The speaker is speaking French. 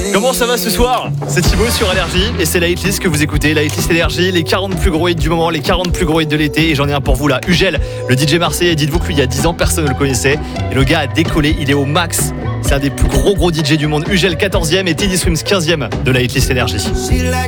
Comment ça va ce soir? C'est Thibaut sur Allergie et c'est la hitlist que vous écoutez. La hitlist Allergie, les 40 plus gros hits du moment, les 40 plus gros hits de l'été. Et j'en ai un pour vous là. Ugel, le DJ marseillais. Dites-vous que lui, il y a 10 ans, personne ne le connaissait. Et le gars a décollé, il est au max. C'est un des plus gros DJ du monde. Ugel 14e et Teddy Swims 15e de la hitlist Allergie.